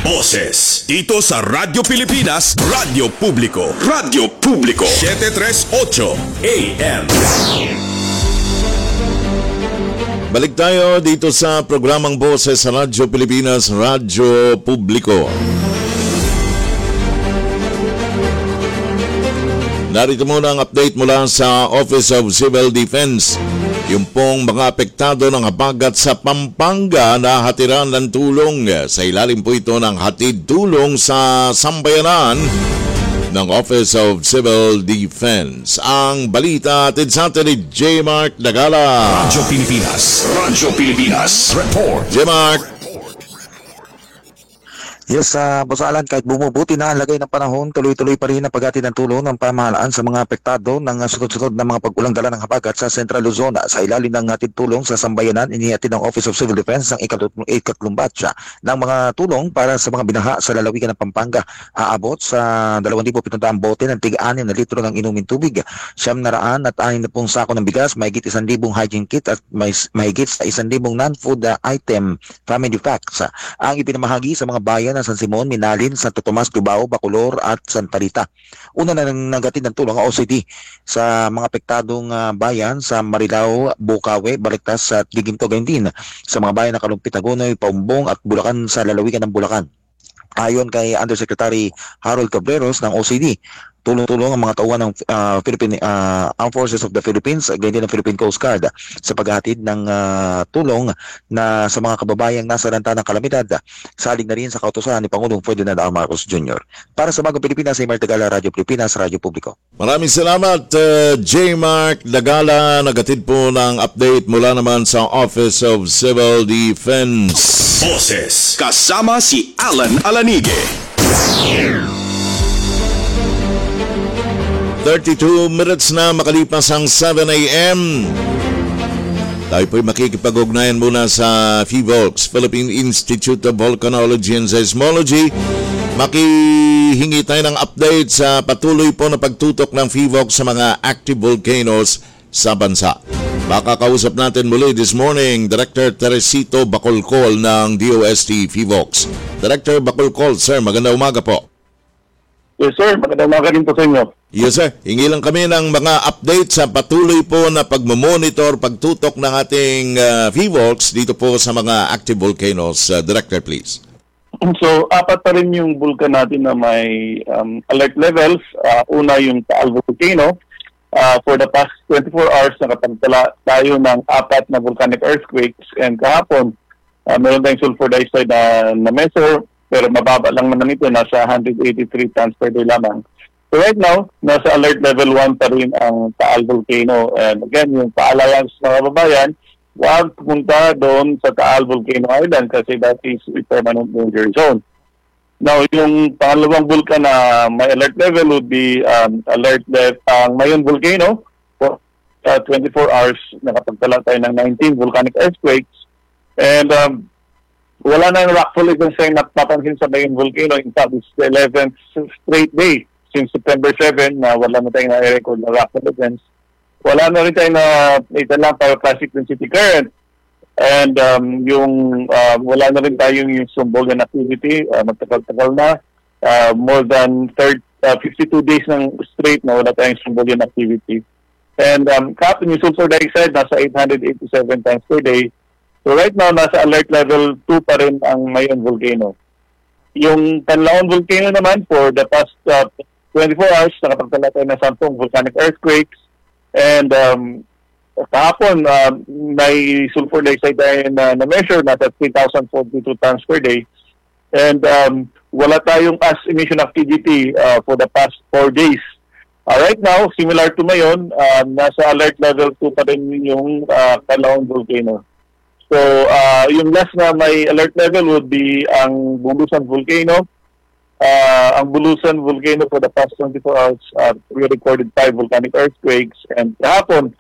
Boses dito sa Radyo Pilipinas, Radyo Publiko. Radyo Publiko 738 AM. Balik tayo dito sa programang Boses sa Radyo Pilipinas, Radyo Publiko. Narito muna ang update mula sa Office of Civil Defense. Yung pong mga apektado ng habagat sa Pampanga na hatiran ng tulong. Sa ilalim po ito ng hatid tulong sa sambayanan ng Office of Civil Defense. Ang balita atid sa atin ni J. Mark Dagala. Radyo Pilipinas Report. J. Mark. Yes, Boss Alan, kahit bumubuti na ang lagay ng panahon, tuloy-tuloy pa rin ang paghatid ng tulong ng pamahalaan sa mga apektado ng sunod-sunod na mga pag-ulang dala ng habagat sa Central Luzon. Sa ilalim ng hatid tulong sa sambayanan, inihatid ng Office of Civil Defense ang ikatlong batch ng mga tulong para sa mga binaha sa lalawigan ng Pampanga. Aabot sa 2,700 bote ng tig-6 na litro ng inuming tubig, 760 sako ng bigas, mahigit 1,000 hygiene kit at mahigit 1,000 non-food item family packs ang ipinamahagi sa mga bayan San Simon, Minalin, Santo Tomas, Cubao, Bacolor at Santa Rita. Una na nagatid ng tulong ang OCD sa mga apektadong bayan sa Marilao, Bukawe, Baliktas at Giginto din sa mga bayan ng Kalumpit, Agonoy, Paumbong at Bulacan sa lalawigan ng Bulacan. Ayon kay Undersecretary Harold Cabreros ng OCD, tulong-tulong ang mga tauhan ng Philippine Armed Forces of the Philippines, ganyan ng Philippine Coast Guard sa paghahatid ng tulong na sa mga kababayang nasa ranta ng kalamidad, salig na rin sa kautusan ni Pangulong Ferdinand R. Marcos Jr. Para sa Bagong Pilipinas, ay Martagala, Radyo Pilipinas, Radyo Publiko. Maraming salamat, J. Mark Dagala. Nagatid po ng update mula naman sa Office of Civil Defense. Boses kasama si Alan Alanige. 32 minutes na makalipas ang 7 a.m. Tayo po'y makikipag-ugnayan muna sa PHIVOLCS, Philippine Institute of Volcanology and Seismology. Makihingi tayo ng update sa patuloy po na pagtutok ng PHIVOLCS sa mga active volcanoes sa bansa. Makakausap natin muli this morning Director Teresito Bacolcol ng DOST PHIVOLCS. Director Bacolcol, sir, magandang umaga po. Yes sir, magandang umaga rin po sa inyo. Yes sir, hingi lang kami ng mga update sa patuloy po na pagmamonitor, pagtutok ng ating PHIVOLCS dito po sa mga active volcanoes. Director, please. So, apat pa rin yung vulkan natin na may alert levels. Una yung Taal Volcano. For the past 24 hours, nakapagtala tayo ng 4 na volcanic earthquakes. And kahapon, meron tayong sulfur dioxide na measure, pero mababa lang naman ito, nasa 183 tons per day lamang. So right now, nasa alert level 1 pa rin ang Taal Volcano. And again, yung paalayan sa mga kababayan, huwag pumunta doon sa Taal Volcano Island kasi that is a permanent danger zone. Now, yung pangalawang vulkan na may alert level would be alert level ang Mayon Volcano. For 24 hours, nakapagtala tayo ng 19 volcanic earthquakes. And wala na yung rockfall sign na papansin sa Mayon Volcano. In fact, it's the 11th straight day since September 7 na wala na tayong na-record na rockfall events. Wala na rin tayong na pyroclastic density current. And wala na rin tayong yung Sumbolian activity. Magtagal-tagal na. More than 52 days ng straight na wala tayong Sumbolian activity. And kapag yung sulfur dioxide, nasa 887 times per day. So right now, nasa alert level 2 pa rin ang Mayon Volcano. Yung Canlaon Volcano naman, for the past 24 hours, nakapagtala tayo ng 10 volcanic earthquakes. And kahapon, may sulfur dioxide tayo na measure, nasa 3,042 tons per day. And wala tayong as emission activity for the past 4 days. Right now, similar to Mayon, nasa alert level 2 pa rin yung Canlaon Volcano. So, yung last na may alert level would be ang Bulusan Volcano. Ang Bulusan Volcano for the past 24 hours, we recorded 5 volcanic earthquakes. And kahapon,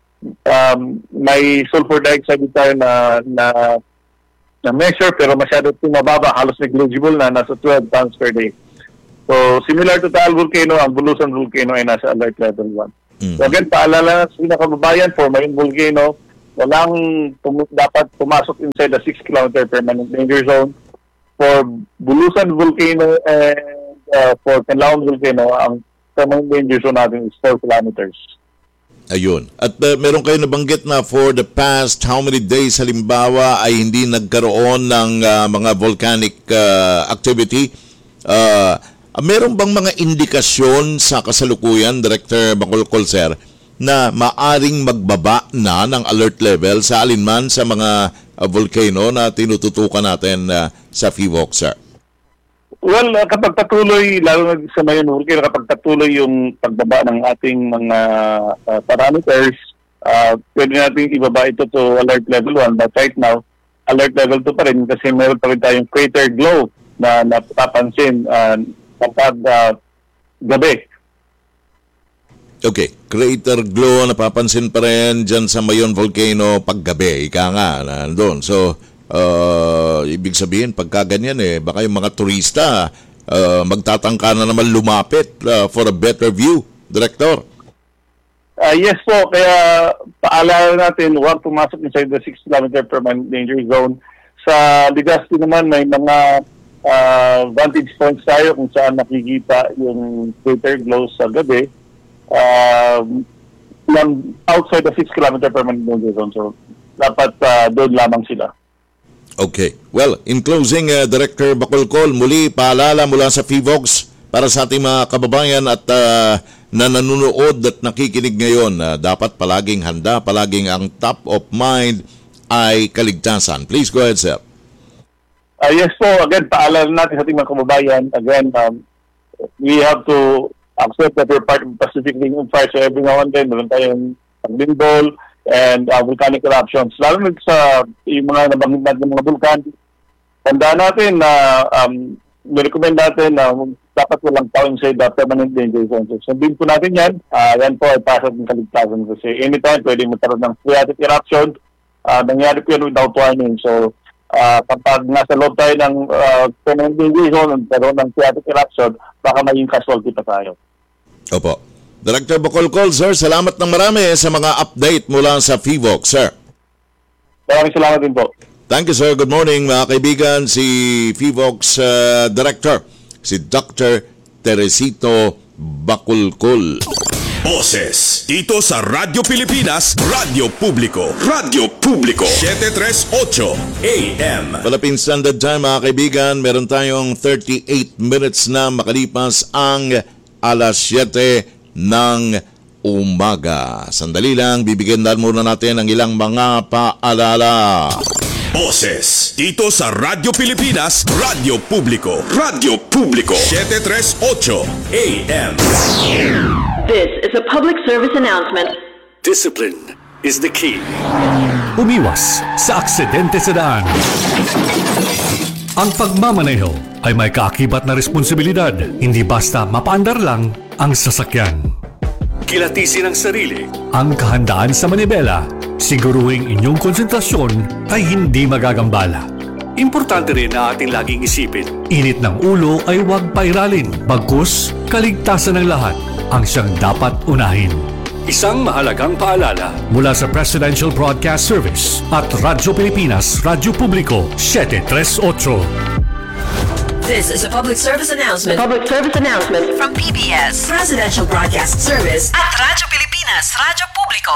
may sulfur dioxide tayo na measure pero masyado mababa, halos negligible na, nasa 12 tons per day. So, similar to Taal Volcano, ang Bulusan Volcano ay nasa alert level 1. So again, paalala sa mga kababayan, for Mayon Volcano, walang dapat pumasok inside the 6 km permanent danger zone. For Bulusan Volcano and for Canlaon Volcano, ang permanent danger zone natin is 4 kilometers. Ayun. At meron kayo nabanggit na for the past how many days halimbawa ay hindi nagkaroon ng mga volcanic activity. Meron bang mga indikasyon sa kasalukuyan, Director Bacolcol, sir, na maaring magbaba na ng alert level sa alinman sa mga volcano na tinututukan natin sa FIVOC, sir? Well, kapag patuloy, lalo na sa Mayon Volcano, kapag patuloy yung pagbaba ng ating mga parameters, pwede natin ibaba ito to alert level 1. But right now, alert level 2 pa rin kasi meron pa rin tayong crater glow na napapansin kapag gabi. Okay, crater glow napapansin pa rin dyan sa Mayon Volcano paggabi. Ika nga, nandun. So, ibig sabihin, pagka ganyan baka yung mga turista magtatangka na naman lumapit for a better view, Director. Yes po, kaya paalala natin, huwag pumasok inside the 6 km permanent danger zone. Sa Legazpi naman, may mga vantage points tayo kung saan nakikita yung crater glow sa gabi. Outside the 6 km permanent danger zone. So, dapat doon lamang sila. Okay. Well, in closing, Director Bacolcol, muli paalala mula sa FIVOX para sa ating mga kababayan at na nanonood at nakikinig ngayon, dapat palaging handa, palaging ang top of mind ay kaligtasan. Please go ahead, sir. Yes po, again, paalala natin sa ating mga kababayan. Again, we have to accept that we're part of the Pacific Ring of Fire. So every now and then, meron tayong paglindol and volcanic eruptions. Lalo na sa yung mga nabanggit natin ng mga vulkan, tandaan natin na recommend natin na dapat walang tao inside the permanent danger zone. So sabihin po natin yan, yan po ay pasok ng kaligtasan kasi anytime pwede magkaroon ng phreatic eruption, nangyari po yan without warning. So kapag nasa loob tayo ng permanent danger zone at karoon ng phreatic eruption, baka maging casualty pa tayo. Opo. Director Bacolcol, sir, salamat ng marami sa mga update mula sa FIVOC, sir. Maraming salamat din po. Thank you, sir. Good morning, mga kaibigan. Si FIVOC's Director, si Dr. Teresito Bacolcol. Boses dito sa Radyo Pilipinas, Radyo Publiko. Radyo Publiko 738 AM. Philippine Standard Time, mga kaibigan. Meron tayong 38 minutes na makalipas ang alas 7 ng umaga. Sandali lang, bibigyan muna natin ang ilang mga paalala. Boses dito sa Radyo Pilipinas, Radyo Publiko. Radyo Publiko 738 AM. This is a public service announcement. Discipline is the key. Umiwas sa aksidente sa daan. Ang pagmamaneho ay may kaakibat na responsibilidad, hindi basta mapaandar lang ang sasakyan. Kilatisin ang sarili. Ang kahandaan sa manibela, siguruhing inyong konsentrasyon ay hindi magagambala. Importante rin na ating laging isipin. Init ng ulo ay huwag pairalin, bagkus kaligtasan ng lahat ang siyang dapat unahin. Isang mahalagang paalala Mula sa Presidential Broadcast Service at Radyo Pilipinas, Radyo Publiko, 738. This is a public service announcement. Public service announcement From PBS, Presidential Broadcast Service at Radyo Pilipinas, Radyo Publiko,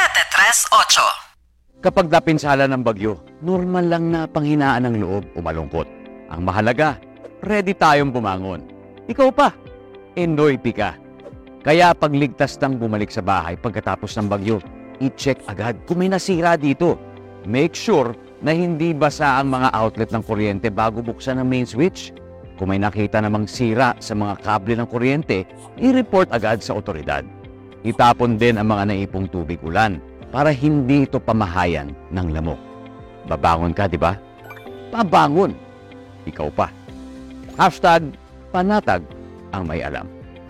738. Kapag napinsala ng bagyo, normal lang na panghinaan ng loob o malungkot. Ang mahalaga, ready tayong bumangon. Ikaw pa, Enoy ka. Kaya pagligtas ng bumalik sa bahay pagkatapos ng bagyo, i-check agad kung may nasira dito. Make sure na hindi basa ang mga outlet ng kuryente bago buksan ang main switch. Kung may nakita namang sira sa mga kable ng kuryente, i-report agad sa otoridad. Itapon din ang mga naipong tubig ulan para hindi ito pamahayan ng lamok. Babangon ka, di ba? Pabangon! Ikaw pa. #panatag ang may alam.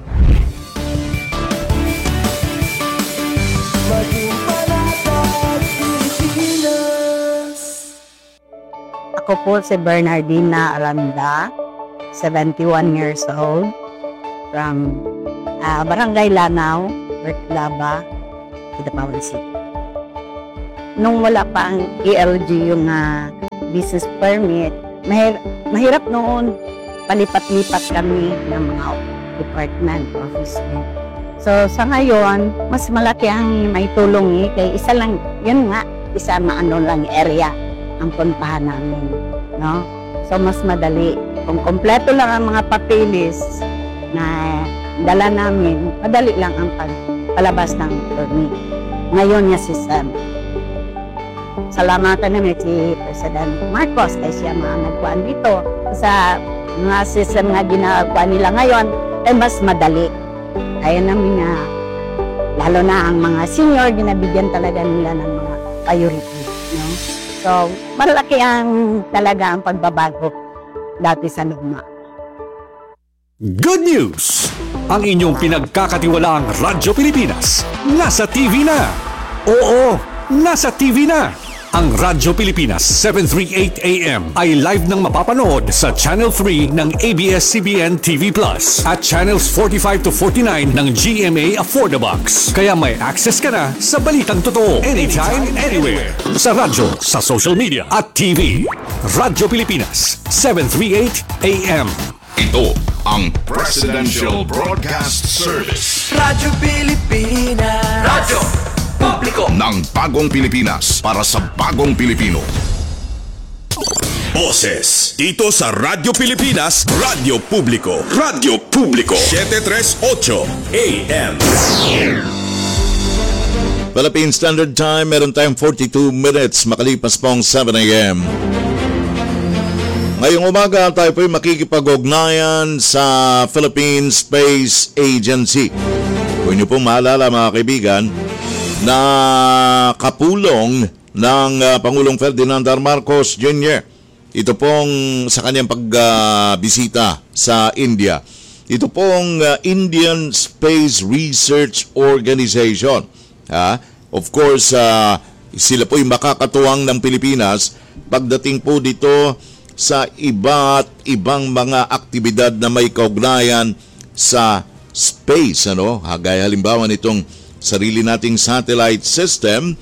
Ako po si Bernardina Aranda, 71 years old, from Barangay Lanao, Berklaba, Kidapawan City. Nung wala pa ang ELG yung business permit, mahirap noon, palipat-lipat kami ng mga department, office. So sa ngayon, mas malaki ang may tulong kay isa lang, yun nga, isa maano lang area ang puntahan namin, no? So mas madali. Kung kompleto lang ang mga papeles na dala namin, madali lang ang palabas ng permit. Ngayon niya system. Salamatan namin si President Marcos ay siya mga nagkuhan dito. Sa mga system na ginagawa nila ngayon, ay mas madali. Kaya namin na, lalo na ang mga senior, ginabigyan talaga nila ng mga priority. No? So, malaki ang talaga ang pagbabago dati sa luma. Good news! Ang inyong pinagkakatiwalaang Radyo Pilipinas nasa TV na. Oo, nasa TV na. Ang Radyo Pilipinas 738 AM ay live nang mapapanood sa Channel 3 ng ABS-CBN TV Plus at Channels 45 to 49 ng GMA Affordabox. Kaya may access ka na sa balitang totoo anytime, anywhere. Sa radyo, sa social media at TV. Radyo Pilipinas 738 AM. Ito ang Presidential Broadcast Service. Radyo Pilipinas. Radyo Publiko ng bagong Pilipinas para sa bagong Pilipino. Boses dito sa Radyo Pilipinas, Radyo Publiko. Radyo Publiko 738 AM. Philippine Standard Time, meron tayong 42 minutes makalipas pong 7 AM. Ngayong umaga tayo po'y makikipag-ugnayan sa Philippine Space Agency. Kung niyo pong maalala mga kaibigan, na kapulong ng Pangulong Ferdinand R. Marcos Jr. Ito pong sa kanyang pagbisita sa India. Ito pong Indian Space Research Organization. Of course, sila po'y makakatuwang ng Pilipinas pagdating po dito sa iba't ibang mga aktibidad na may kaugnayan sa space. Gaya halimbawa nitong sarili nating satellite system.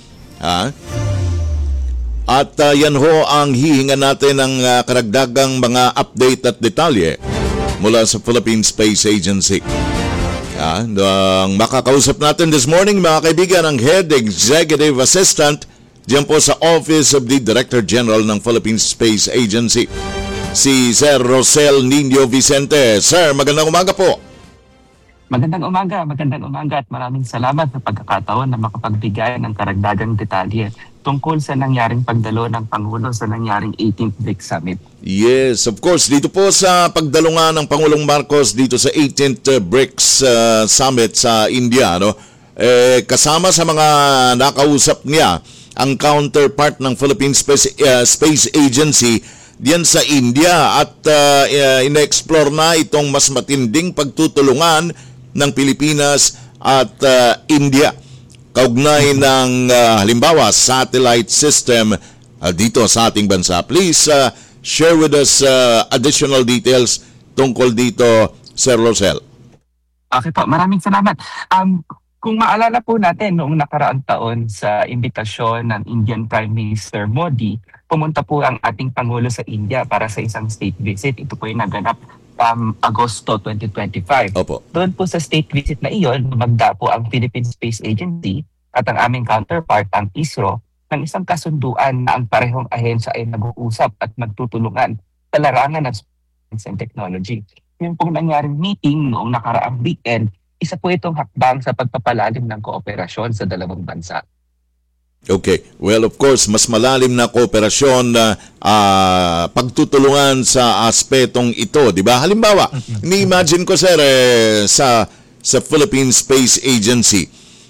At yan ho ang hihingan natin ng karagdagang mga update at detalye mula sa Philippine Space Agency. Ang makakausap natin this morning mga kaibigan, ang Head Executive Assistant diyan po sa Office of the Director General ng Philippine Space Agency, si Sir Rosel Nino Vicente. Sir, magandang umaga po. Magandang umaga at maraming salamat sa pagkakataon na makapagbigay ng karagdagang detalye tungkol sa nangyaring pagdalo ng Pangulo sa nangyaring 18th BRICS Summit. Yes, of course. Dito po sa pagdalo nga ng Pangulong Marcos dito sa 18th BRICS Summit sa India, kasama sa mga nakausap niya ang counterpart ng Philippine Space Agency diyan sa India at ina-explore na itong mas matinding pagtutulungan ng Pilipinas at India kaugnay ng halimbawa satellite system dito sa ating bansa. Please share with us additional details tungkol dito, Sir Rosel. Okay po, maraming salamat. Kung maalala po natin noong nakaraang taon sa imbitasyon ng Indian Prime Minister Modi, pumunta po ang ating Pangulo sa India para sa isang state visit. Ito po yung naganap Agosto 2025. Opo. Doon po sa state visit na iyon, lumagda po ang Philippine Space Agency at ang aming counterpart, ang ISRO, ng isang kasunduan na ang parehong ahensya ay nag-uusap at magtutulungan sa larangan ng science and technology. Yung pong nangyaring meeting noong nakaraang weekend, isa po itong hakbang sa pagpapalalim ng kooperasyon sa dalawang bansa. Okay. Well, of course, mas malalim na kooperasyon na pagtutulungan sa aspetong ito, di ba? Halimbawa, ni-imagine ko, sir, sa Philippine Space Agency,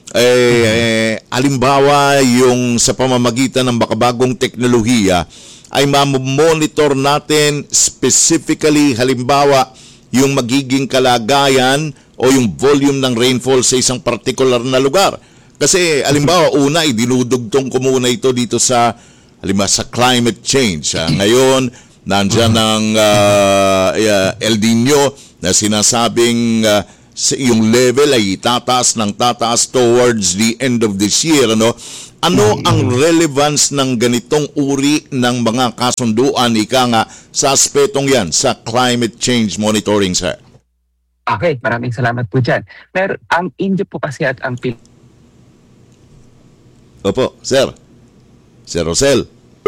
halimbawa, yung sa pamamagitan ng makabagong teknolohiya, ay mamonitor natin specifically, halimbawa, yung magiging kalagayan o yung volume ng rainfall sa isang particular na lugar. Kasi, halimbawa, una, dinudugtong ko muna ito dito sa, halimbawa, sa climate change. Ngayon, nandiyan ang El Nino na sinasabing yung level ay tataas ng tataas towards the end of this year. Ano ang relevance ng ganitong uri ng mga kasunduan, ika nga, sa aspetong yan sa climate change monitoring, sir? Okay, maraming salamat po dyan. Pero ang India po kasi at ang Opo, sir. Sir Rosel.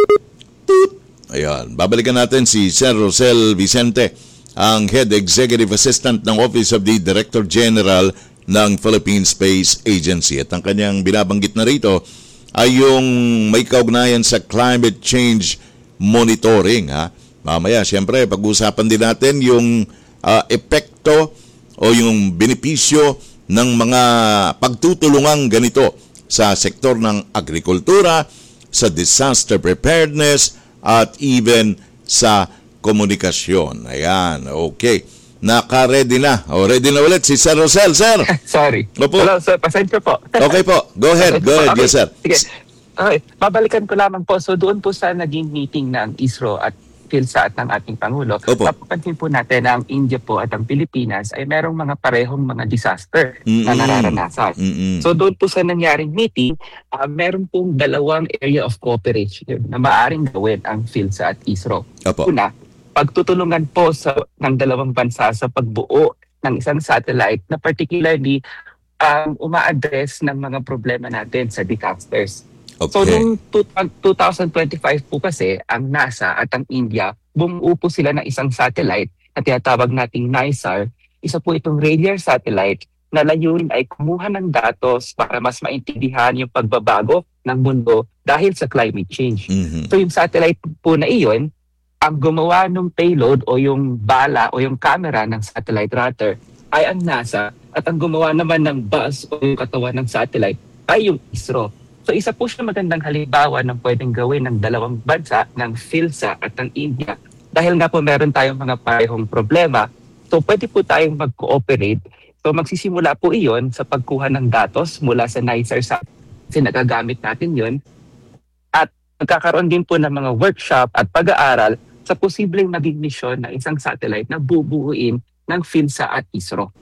Toot. Ayan, babalikan natin si Sir Rosel Vicente, ang Head Executive Assistant ng Office of the Director General ng Philippine Space Agency. At ang kanyang binabanggit na rito ay yung may kaugnayan sa climate change monitoring. Mamaya, siyempre, pag-uusapan din natin yung epekto o yung benepisyo ng mga pagtutulungang ganito sa sektor ng agrikultura, sa disaster preparedness, at even sa komunikasyon. Ayan, okay. Naka-ready na. O, ready na ulit si Sir Rosel, sir. Sorry. Opo. Hello, sir. Pasensya po. Okay po. Go ahead. Go ahead. Okay. Yes, sir. Sige. Okay. Babalikan ko lamang po. So doon po sa naging meeting ng ISRO at PhilSA at ng ating Pangulo, papapansin po natin na ang India po at ang Pilipinas ay merong mga parehong mga disaster na nararanasan. So doon po sa nangyaring meeting, meron pong dalawang area of cooperation na maaaring gawin ang PhilSA at ISRO. Una, pagtutulungan po ng dalawang bansa sa pagbuo ng isang satellite na particularly uma-address ng mga problema natin sa disasters. Okay. So noong 2025 po kasi, ang NASA at ang India, bumuo po sila ng isang satellite na tinatawag nating NISAR. Isa po itong radar satellite na layunin ay kumuha ng datos para mas maintindihan yung pagbabago ng mundo dahil sa climate change. So yung satellite po na iyon, ang gumawa ng payload o yung bala o yung camera ng satellite rather ay ang NASA at ang gumawa naman ng bus o yung katawan ng satellite ay yung ISRO. So isa po siya magandang halimbawa ng pwedeng gawin ng dalawang bansa, ng PhilSA at ng India. Dahil nga po meron tayong mga parehong problema, so pwede po tayong mag-cooperate. So magsisimula po iyon sa pagkuha ng datos mula sa NISAR kasi nagagamit natin yun. At magkakaroon din po ng mga workshop at pag-aaral sa posibleng maging misyon ng isang satellite na bubuuin ng PhilSA at ISRO.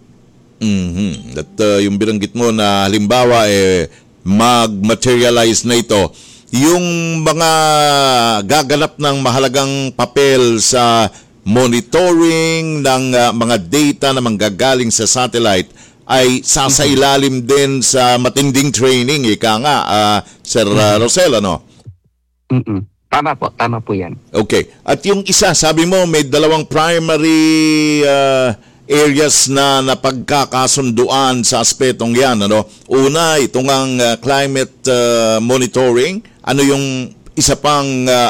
At yung binanggit mo na halimbawa mag-materialize na ito, yung mga gaganap ng mahalagang papel sa monitoring ng mga data na manggagaling sa satellite ay sasailalim din sa matinding training, ika nga, Sir Rosel, ano? Tama po yan. Okay. At yung isa, sabi mo, may dalawang primary areas na napagkakasunduan sa aspetong yan, ano? Una, itong ang climate monitoring. Ano yung isa pang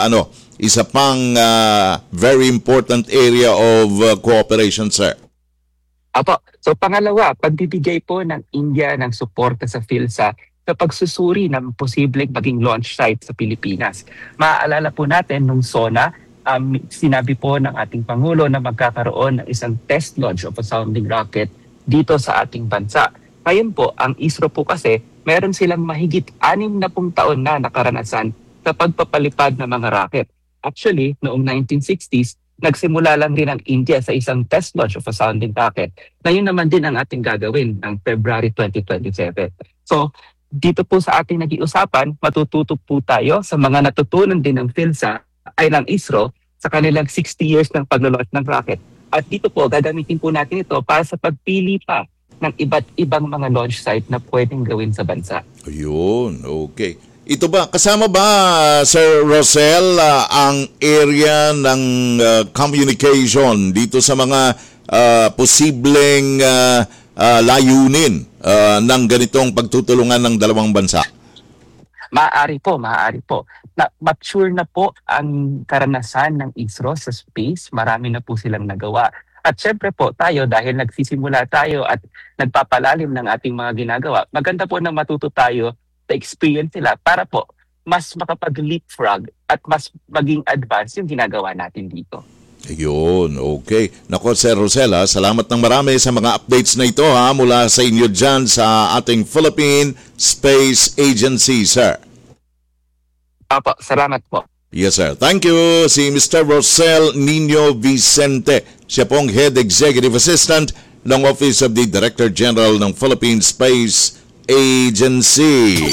very important area of cooperation, sir? Apo. So pangalawa, pagbibigay po ng India ng suporta sa PhilSA sa pagsusuri ng posibleng maging launch site sa Pilipinas. Maaalala po natin nung SONA, sinabi po ng ating Pangulo na magkakaroon ng isang test launch of a sounding rocket dito sa ating bansa. Ngayon po, ang ISRO po kasi, meron silang mahigit 60 taon na nakaranasan sa pagpapalipad ng mga rocket. Actually, noong 1960s, nagsimula lang din ang India sa isang test launch of a sounding rocket. Na yun naman din ang ating gagawin ng February 2027. So, dito po sa ating nag-iusapan, matututo po tayo sa mga natutunan din ng PhilSA ay ng ISRO sa kanilang 60 years ng pag-launch ng rocket. At dito po, gagamitin po natin ito para sa pagpili pa ng iba't ibang mga launch site na pwedeng gawin sa bansa. Ayun, okay. Ito ba, kasama ba, Sir Rosel, ang area ng communication dito sa mga posibleng layunin ng ganitong pagtutulungan ng dalawang bansa? Maaari po. Mature na po ang karanasan ng ISRO sa space. Marami na po silang nagawa. At syempre po tayo, dahil nagsisimula tayo at nagpapalalim ng ating mga ginagawa, maganda po na matuto tayo sa experience nila para po mas makapag-leapfrog at mas maging advanced yung ginagawa natin dito. Ayun, okay. Nako, Sir Rosel, salamat ng marami sa mga updates na ito mula sa inyo dyan sa ating Philippine Space Agency, sir. Apo, salamat po. Yes, sir. Thank you. Si Mr. Rosel Nino Vicente. Siya pong Head Executive Assistant ng Office of the Director General ng Philippine Space Agency.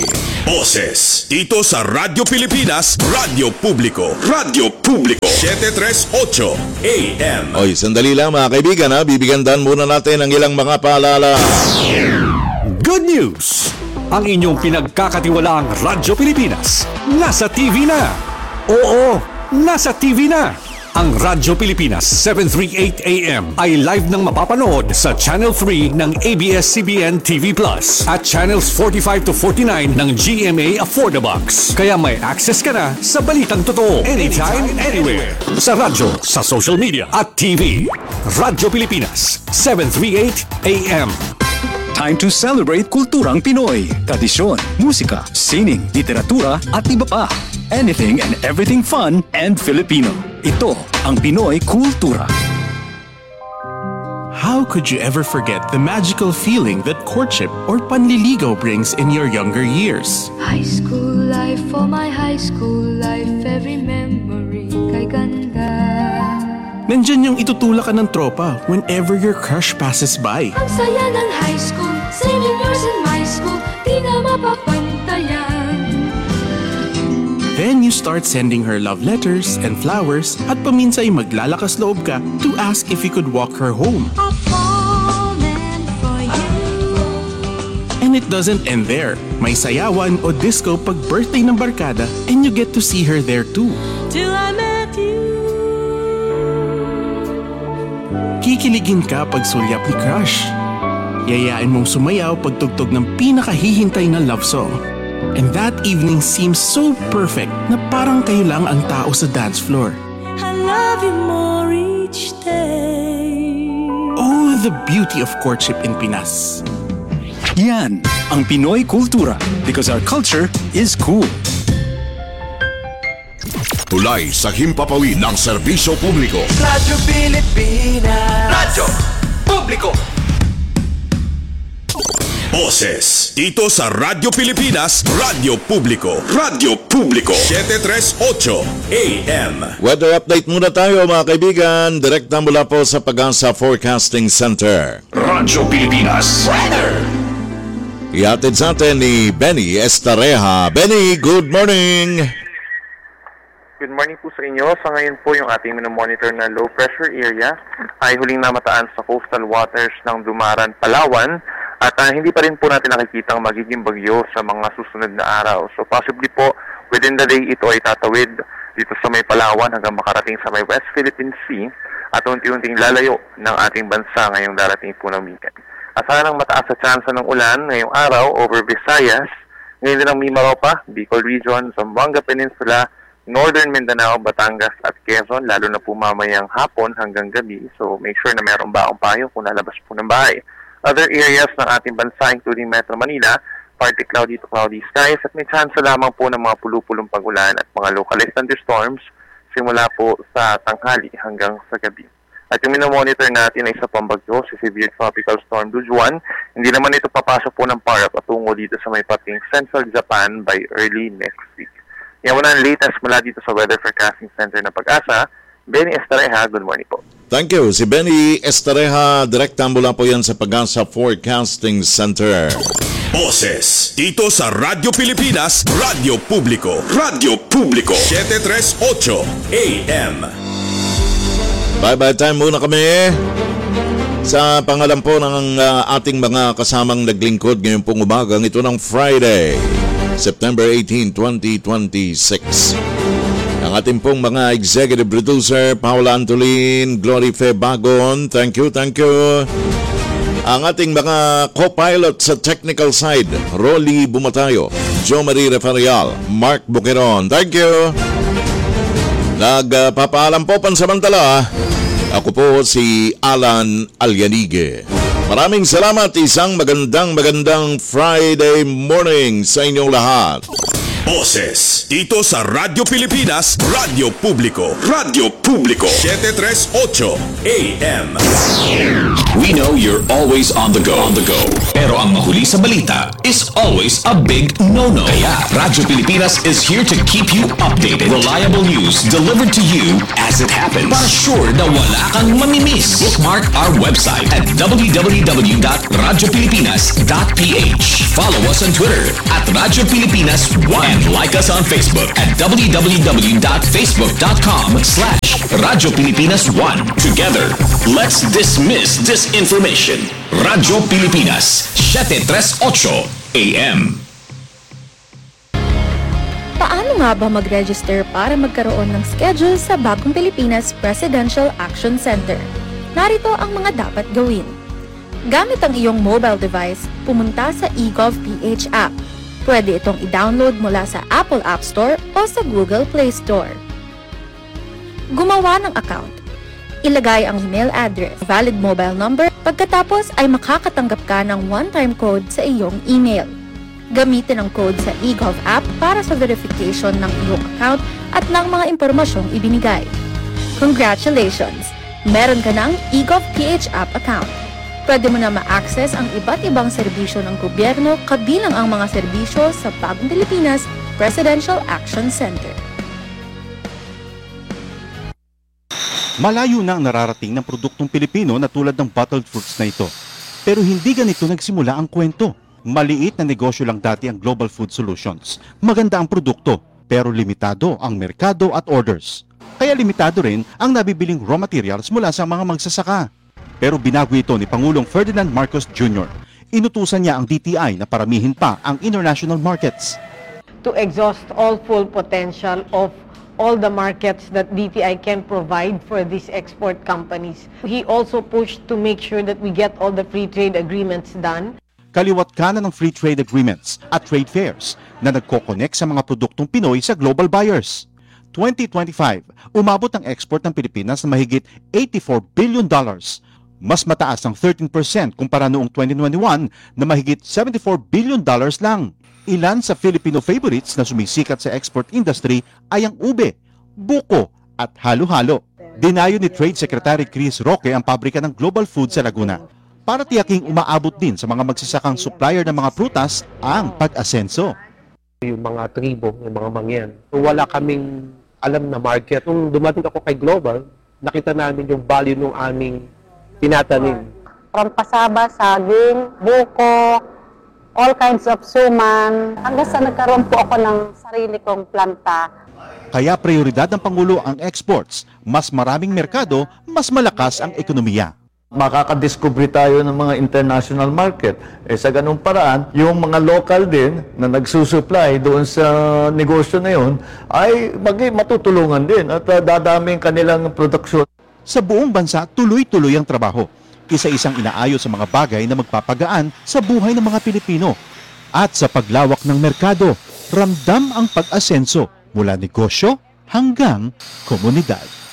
Boses dito sa Radyo Pilipinas, Radyo Publiko. Radyo Publiko 738 AM. Oy, sandali lang mga kaibigan ha. Bibigyan muna natin ang ilang mga paalala. Good news! Ang inyong pinagkakatiwalaang Radyo Pilipinas nasa TV na. Oo, nasa TV na. Ang Radyo Pilipinas 738 AM ay live nang mapapanood sa Channel 3 ng ABS-CBN TV Plus at Channels 45 to 49 ng GMA Affordabox. Kaya may access ka na sa balitang totoo anytime, anywhere. Sa radyo, sa social media at TV. Radyo Pilipinas 738 AM. Time to celebrate kulturang Pinoy, tradisyon, musika, sining, literatura at iba pa. Anything and everything fun and Filipino. Ito ang Pinoy Kultura. How could you ever forget the magical feeling that courtship or panliligaw brings in your younger years? High school life, for my high school life, every memory kay ganda. Nandyan yung itutulak ka ng tropa whenever your crush passes by. Ang saya ng high school, same years in my school, di na mapapantayan. Then you start sending her love letters and flowers at paminsan ay maglalakas loob ka to ask if you could walk her home. And it doesn't end there. May sayawan o disco pag birthday ng barkada and you get to see her there too. Till I met you. Kikiligin ka pag sulyap ni crush. Yayain mong sumayaw pag tugtog ng pinakahihintay na love song. And that evening seems so perfect na parang kayo lang ang tao sa dance floor. I love you more each day. Oh, the beauty of courtship in Pinas. Yan ang Pinoy Kultura because our culture is cool. Tulay sa himpapawid ng serbisyo publiko. Radyo Pilipinas. Radyo Publiko. Boses dito sa Radyo Pilipinas, Radyo Publiko. Radyo Publiko 738 AM. Weather update muna tayo mga kaibigan. Direkta mula po sa Pag-asa Forecasting Center. Radyo Pilipinas Weather. Ihatid sa atin ni Benny Estareja. Benny, good morning! Good morning po sa inyo. Sa ngayon po yung ating minomonitor na low pressure area ay huling namataan sa coastal waters ng Dumaran, Palawan. At hindi pa rin po natin nakikita ang magiging bagyo sa mga susunod na araw. So possibly po, within the day, ito ay tatawid dito sa may Palawan hanggang makarating sa may West Philippine Sea at unti-unting lalayo ng ating bansa ngayong darating po ng weekend. Asahan ang mataas sa tsansa ng ulan ngayong araw over Visayas, ngayon din ang Mindanao pa, Bicol Region, Zamboanga Peninsula, Northern Mindanao, Batangas at Quezon, lalo na po mamayang hapon hanggang gabi. So make sure na mayroong baong payo kung lalabas po ng bahay. Other areas ng ating bansa, including Metro Manila, partly cloudy to cloudy skies at may chance lamang po ng mga pulupulong pag-ulan at mga localized thunderstorms simula po sa tanghali hanggang sa gabi. At yung minomonitor natin ay isa pang bagyo, si Severe Tropical Storm Dujuan. Hindi naman ito papasok po ng PARA patungo dito sa may pating Central Japan by early next week. Yan muna ang latest mula dito sa Weather Forecasting Center na Pag-asa. Benny Estareja, good morning po. Thank you. Si Benny Estareja, direkta mula po yan sa Pag-asa Forecasting Center. Boses dito sa Radyo Pilipinas, Radyo Publiko. Radyo Publiko 738 AM. Bye-bye time muna kami. Sa pangalan po ng ating mga kasamang naglingkod ngayon pong umagang ito ng Friday, September 18, 2026. Ang ating pong mga executive producer, Paula Antolin, Glory Fe Bagon, thank you. Ang ating mga co-pilot sa technical side, Rolly Bumatayo, Jo Marie Referial, Mark Buqueron, thank you. Nagpapaalam po pansamantala, ako po si Alan Alyanige. Maraming salamat, isang magandang Friday morning sa inyong lahat. Boses dito sa Radyo Pilipinas, Radyo Publiko. Radyo Publiko 738 AM. We know you're always on the go. Pero ang mahuli sa balita is always a big no-no. Kaya Radyo Pilipinas is here to keep you updated. Reliable news delivered to you as it happens. Para sure na wala kang mamimiss. Bookmark our website at www.radiopilipinas.ph. Follow us on Twitter at Radyo Pilipinas 1 and like us on Facebook at www.facebook.com/Radyo Pilipinas 1. Together, let's dismiss disinformation. Radyo Pilipinas 738 AM. Paano nga ba mag-register para magkaroon ng schedule sa Bagong Pilipinas Presidential Action Center? Narito ang mga dapat gawin. Gamit ang iyong mobile device, pumunta sa eGov.ph app. Pwede itong i-download mula sa Apple App Store o sa Google Play Store. Gumawa ng account. Ilagay ang email address, valid mobile number, pagkatapos ay makakatanggap ka ng one-time code sa iyong email. Gamitin ang code sa eGov app para sa verification ng iyong account at ng mga impormasyong ibinigay. Congratulations! Meron ka ng eGov.ph app account. Pwede mo na ma-access ang iba't ibang serbisyo ng gobyerno kabilang ang mga serbisyo sa Bagong Pilipinas Presidential Action Center. Malayo na ang nararating ng produktong Pilipino na tulad ng bottled fruits na ito. Pero hindi ganito nagsimula ang kwento. Maliit na negosyo lang dati ang Global Food Solutions. Maganda ang produkto, pero limitado ang merkado at orders. Kaya limitado rin ang nabibiling raw materials mula sa mga magsasaka. Pero binago ito ni Pangulong Ferdinand Marcos Jr. Inutusan niya ang DTI na paramihin pa ang international markets. To exhaust all full potential of all the markets that DTI can provide for these export companies. He also pushed to make sure that we get all the free trade agreements done. Kaliwat kanan ng free trade agreements at trade fairs na nagko-connect sa mga produktong Pinoy sa global buyers. 2025, umabot ang export ng Pilipinas na mahigit $84 billion. Mas mataas ang 13% kumpara noong 2021 na mahigit $74 billion lang. Ilan sa Filipino favorites na sumisikat sa export industry ay ang ube, buko at halo-halo. Dinayo ni Trade Secretary Chris Roque ang pabrika ng Global Food sa Laguna para tiyaking umaabot din sa mga magsasakang supplier ng mga prutas ang pag-asenso. Yung mga tribo, yung mga mangyan, wala kaming alam na market. Nung dumating ako kay Global, nakita namin yung value ng aming tinatanim. From pasaba, saging, buko, all kinds of suman, hanggang sa nagkaroon po ako ng sarili kong planta. Kaya prioridad ng Pangulo ang exports. Mas maraming merkado, mas malakas ang ekonomiya. Makakadiscover tayo ng mga international market. Sa ganung paraan, yung mga local din na nagsusupply doon sa negosyo na yun ay matutulungan din at dadami ang kanilang produksyon. Sa buong bansa, tuloy-tuloy ang trabaho. Isa-isang inaayos sa mga bagay na magpapagaan sa buhay ng mga Pilipino. At sa paglawak ng merkado, ramdam ang pag-asenso mula negosyo hanggang komunidad.